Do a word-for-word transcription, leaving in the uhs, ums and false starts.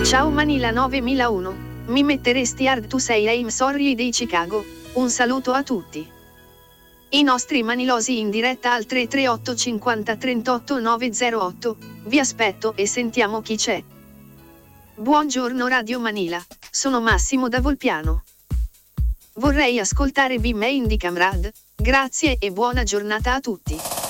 Ciao Manila novemilauno, mi metteresti hard to say I'm sorry dei Chicago, un saluto a tutti. I nostri manilosi in diretta al tre tre otto cinquanta trentotto novecentotto, vi aspetto e sentiamo chi c'è. Buongiorno Radio Manila, sono Massimo da Volpiano. Vorrei ascoltare Be Main di Camrad, grazie e buona giornata a tutti.